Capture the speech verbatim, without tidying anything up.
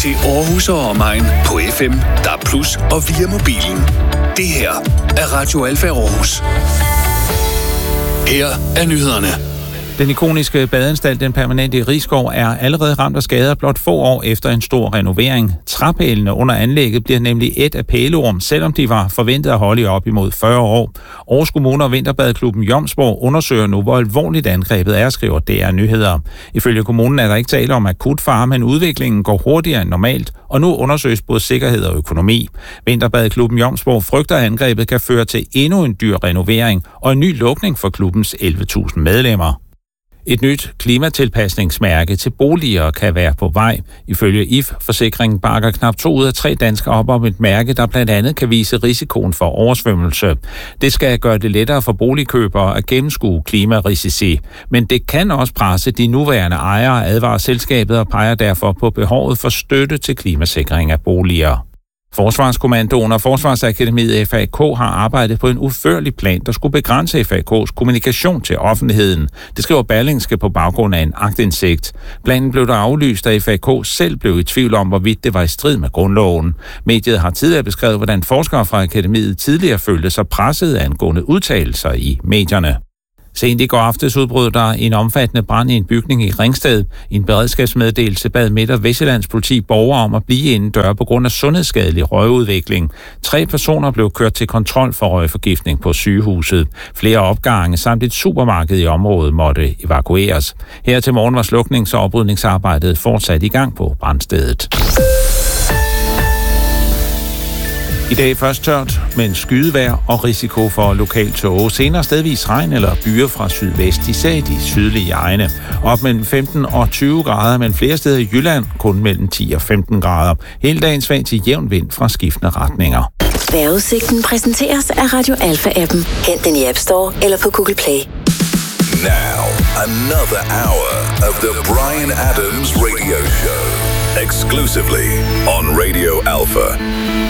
til Aarhus og omegn på F M, D A B plus, og via mobilen. Det her er Radio Alfa Aarhus. Her er nyhederne. Den ikoniske badeanstalt, Den Permanente i Risskov, er allerede ramt af skader blot få år efter en stor renovering. Træpælene under anlægget bliver nemlig et af pæleorm, selvom de var forventet at holde op imod fyrre år. Aarhus Kommune og Vinterbadklubben Jomsborg undersøger nu, hvor alvorligt angrebet er, skriver D R Nyheder. Ifølge kommunen er der ikke tale om akut fare, men udviklingen går hurtigere end normalt, og nu undersøges både sikkerhed og økonomi. Vinterbadklubben Jomsborg frygter, at angrebet kan føre til endnu en dyr renovering og en ny lukning for klubbens elleve tusind medlemmer. Et nyt klimatilpasningsmærke til boliger kan være på vej. Ifølge I F-forsikringen bakker knap to ud af tre danskere op om et mærke, der blandt andet kan vise risikoen for oversvømmelse. Det skal gøre det lettere for boligkøbere at gennemskue klimarisici. Men det kan også presse de nuværende ejere, advarer selskabet og peger derfor på behovet for støtte til klimasikring af boliger. Forsvarskommandoen og Forsvarsakademiet F A K har arbejdet på en uførlig plan, der skulle begrænse F A K's kommunikation til offentligheden. Det skriver Berlingske på baggrund af en aktindsigt. Planen blev der aflyst, da F A K selv blev i tvivl om, hvorvidt det var i strid med grundloven. Mediet har tidligere beskrevet, hvordan forskere fra akademiet tidligere følte sig presset angående udtalelser i medierne. Sent i går aftes udbrød der en omfattende brand i en bygning i Ringsted. I en beredskabsmeddelelse bad Midt- og Vestsjællands politi borgere om at blive indendør på grund af sundhedsskadelig røgudvikling. Tre personer blev kørt til kontrol for røgforgiftning på sygehuset. Flere opgange samt et supermarked i området måtte evakueres. Her til morgen var sluknings- og oprydningsarbejdet fortsat i gang på brandstedet. I dag først tørt, men skydevejr og risiko for lokal tåge. Senere stedvis regn eller byer fra sydvest, især i de sydlige egne. Op mellem femten og tyve grader, men flere steder i Jylland kun mellem ti og femten grader. Hele dagen svag til jævn vind fra skiftende retninger. Vejrudsigten præsenteres af Radio Alfa-appen. Hent den i App Store eller på Google Play. Now, another hour of the Bryan Adams Radio Show. Exclusively on Radio Alpha.